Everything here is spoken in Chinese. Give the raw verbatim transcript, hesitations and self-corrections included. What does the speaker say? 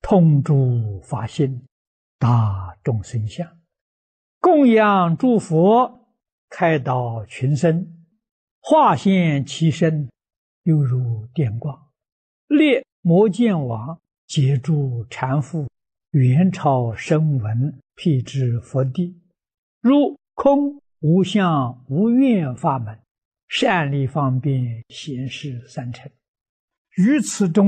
通诸法心，大众生相，供养诸佛，开导群生，化现其身，犹如电光，列摩见王，截住禅父，元超声闻，辟支佛地，入空无相无愿法门，善利方便显示三乘。于此中